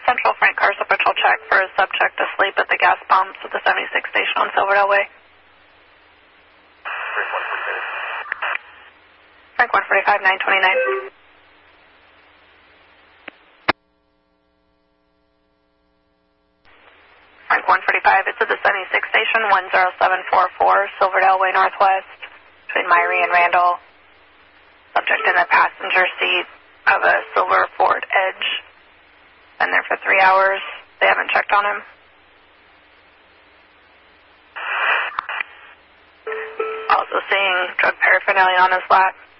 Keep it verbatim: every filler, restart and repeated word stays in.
Central Frank Carson Patrol check for a subject asleep at the gas pumps at the seventy-six station on Silverdale Way. Frank one forty-five, nine twenty-nine. Frank one forty-five, it's at the seventy-six station, one zero seven four four, Silverdale Way Northwest, between Myrie and Randall. Subject in the passenger seat of a silver Ford Edge. Been there for three hours. They haven't checked on him. Also seeing drug paraphernalia on his lap.